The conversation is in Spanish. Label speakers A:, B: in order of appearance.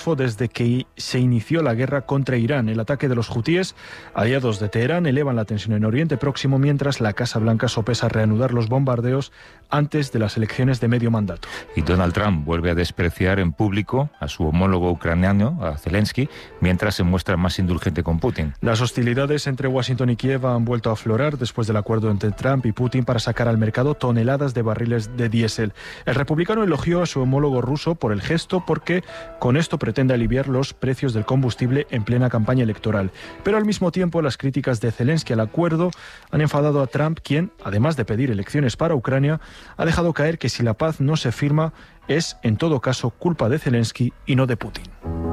A: Golfo desde que se inició la guerra contra Irán. El ataque de los hutíes, aliados de Teherán, elevan la tensión en Oriente Próximo, mientras la Casa Blanca sopesa reanudar los bombardeos antes de las elecciones de medio mandato.
B: Y Donald Trump vuelve a despreciar en público a su homólogo ucraniano, a Zelensky, mientras se muestra más indulgente con Putin.
A: Las hostilidades entre Washington y Kiev han vuelto a aflorar después del acuerdo entre Trump y Putin para sacar al mercado toneladas de barriles de diésel. El republicano elogió a su homólogo ruso por el gesto porque con esto pretende aliviar los precios del combustible en plena campaña electoral. Pero al mismo tiempo las críticas de Zelensky al acuerdo han enfadado a Trump, quien, además de pedir elecciones para Ucrania, ha dejado caer que si la paz no se firma es, en todo caso, culpa de Zelensky y no de Putin.